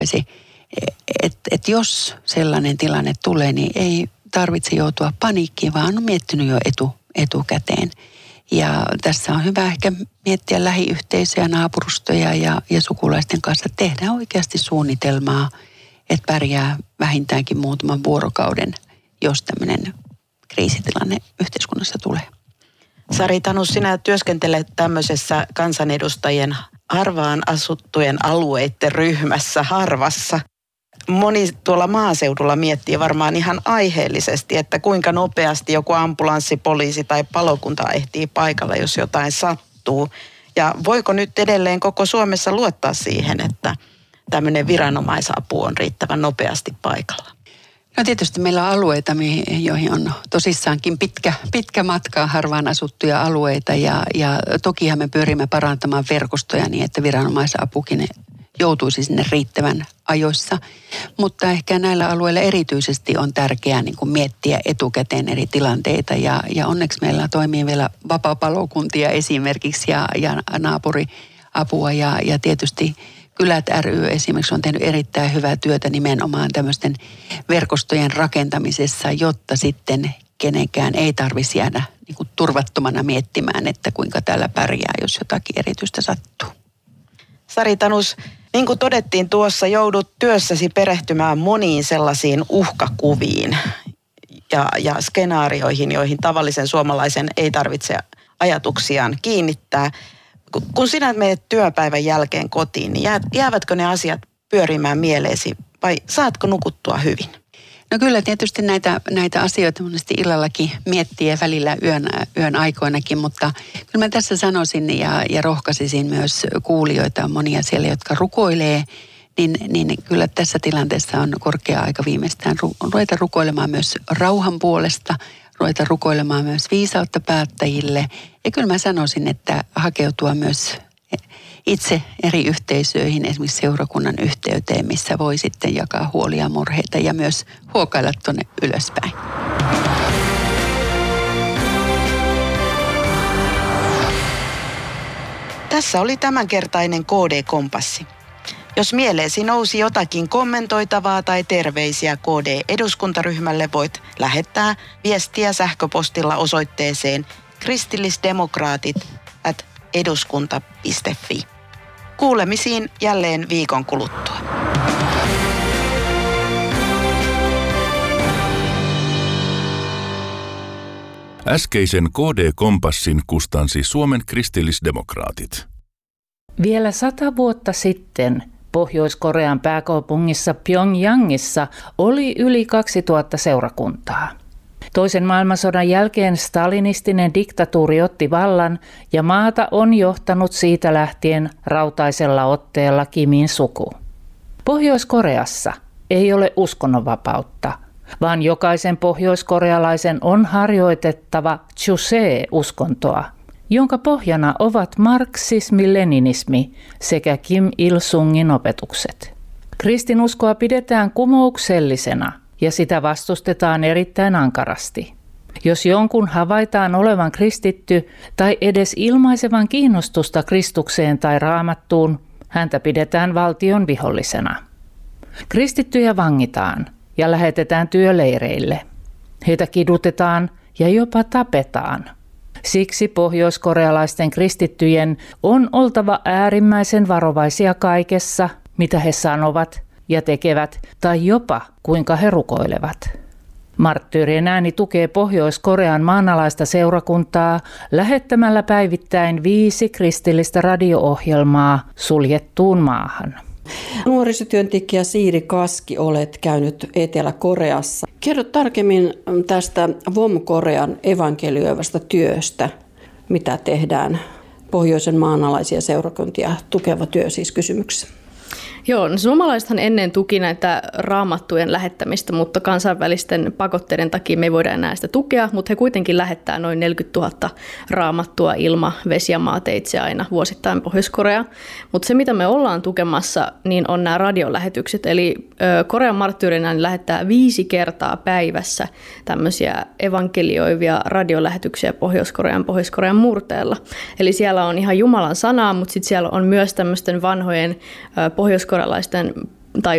että jos sellainen tilanne tulee, niin ei tarvitse joutua paniikkiin, vaan on miettinyt jo etukäteen. Ja tässä on hyvä ehkä miettiä lähiyhteisöjä, naapurustoja ja sukulaisten kanssa. Tehdään oikeasti suunnitelmaa, että pärjää vähintäänkin muutaman vuorokauden, jos tämmöinen kriisitilanne yhteiskunnassa tulee. Sari Tanus, sinä työskentelet tämmöisessä kansanedustajien harvaan asuttujen alueiden ryhmässä Harvassa. Moni tuolla maaseudulla miettii varmaan ihan aiheellisesti, että kuinka nopeasti joku ambulanssi, poliisi tai palokunta ehtii paikalle, jos jotain sattuu. Ja voiko nyt edelleen koko Suomessa luottaa siihen, että tämmöinen viranomaisapu on riittävän nopeasti paikalla? No tietysti meillä on alueita, joihin on tosissaankin pitkä matka, harvaan asuttuja alueita ja tokihan me pyrimme parantamaan verkostoja niin, että viranomaisapukin joutuisi sinne riittävän ajoissa. Mutta ehkä näillä alueilla erityisesti on tärkeää niin kuin miettiä etukäteen eri tilanteita ja onneksi meillä toimii vielä vapaapalokuntia esimerkiksi ja naapuriapua ja tietysti Kylät ry esimerkiksi on tehnyt erittäin hyvää työtä nimenomaan tämmöisten verkostojen rakentamisessa, jotta sitten kenenkään ei tarvitsisi jäädä niin kuin turvattomana miettimään, että kuinka täällä pärjää, jos jotakin erityistä sattuu. Sari Tanus, niin kuin todettiin tuossa, joudut työssäsi perehtymään moniin sellaisiin uhkakuviin ja skenaarioihin, joihin tavallisen suomalaisen ei tarvitse ajatuksiaan kiinnittää. Kun sinä menet työpäivän jälkeen kotiin, niin jäävätkö ne asiat pyörimään mieleesi vai saatko nukuttua hyvin? No kyllä tietysti näitä asioita monesti illallakin miettii ja välillä yön aikoinakin, mutta kyllä mä tässä sanoisin ja rohkaisisin myös kuulijoita, monia siellä, jotka rukoilee, niin kyllä tässä tilanteessa on korkea aika viimeistään ruveta rukoilemaan myös rauhan puolesta, ruveta rukoilemaan myös viisautta päättäjille. Ja kyllä mä sanoisin, että hakeutua myös itse eri yhteisöihin, esimerkiksi seurakunnan yhteyteen, missä voi sitten jakaa huolia, murheita ja myös huokailla tuonne ylöspäin. Tässä oli tämänkertainen KD-kompassi. Jos mieleesi nousi jotakin kommentoitavaa tai terveisiä KD-eduskuntaryhmälle, voit lähettää viestiä sähköpostilla osoitteeseen kristillisdemokraatit@eduskunta.fi. Kuulemisiin jälleen viikon kuluttua. Äskeisen KD-kompassin kustansi Suomen kristillisdemokraatit. Vielä 100 vuotta sitten Pohjois-Korean pääkaupungissa Pyongyangissa oli yli 2000 seurakuntaa. Toisen maailmansodan jälkeen stalinistinen diktatuuri otti vallan ja maata on johtanut siitä lähtien rautaisella otteella Kimin suku. Pohjois-Koreassa ei ole uskonnonvapautta, vaan jokaisen pohjoiskorealaisen on harjoitettava Chusee-uskontoa, jonka pohjana ovat marksismi-leninismi sekä Kim Il-sungin opetukset. Kristinuskoa pidetään kumouksellisena ja sitä vastustetaan erittäin ankarasti. Jos jonkun havaitaan olevan kristitty tai edes ilmaisevan kiinnostusta Kristukseen tai Raamattuun, häntä pidetään valtion vihollisena. Kristittyjä vangitaan ja lähetetään työleireille. Heitä kidutetaan ja jopa tapetaan. Siksi pohjoiskorealaisten kristittyjen on oltava äärimmäisen varovaisia kaikessa, mitä he sanovat ja tekevät, tai jopa kuinka he rukoilevat. Marttyyrien ääni tukee Pohjois-Korean maanalaista seurakuntaa lähettämällä päivittäin 5 kristillistä radio-ohjelmaa suljettuun maahan. Nuorisotyöntekijä Siiri Kaski, olet käynyt Etelä-Koreassa. Kerro tarkemmin tästä VOM-Korean evankelioivasta työstä, mitä tehdään pohjoisen maanalaisia seurakuntia tukeva työ siis kysymyksessä. Joo, no suomalaisethan ennen tuki näitä raamattujen lähettämistä, mutta kansainvälisten pakotteiden takia me ei voida enää sitä tukea, mutta he kuitenkin lähettää noin 40 000 raamattua ilma, vesi ja maateitse aina vuosittain Pohjois-Koreaan. Mutta se, mitä me ollaan tukemassa, niin on nämä radiolähetykset, eli Korean marttyyrinä lähettää 5 kertaa päivässä tämmöisiä evankelioivia radiolähetyksiä Pohjois-Korean murteella. Eli siellä on ihan Jumalan sanaa, mutta sitten siellä on myös tämmöisten vanhojen pohjoiskorealaisten